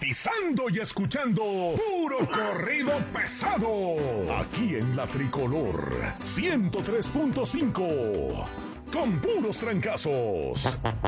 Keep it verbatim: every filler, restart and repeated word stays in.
sintonizando y escuchando puro corrido pesado. Aquí en La Tricolor ciento tres punto cinco. Con puros trancazos.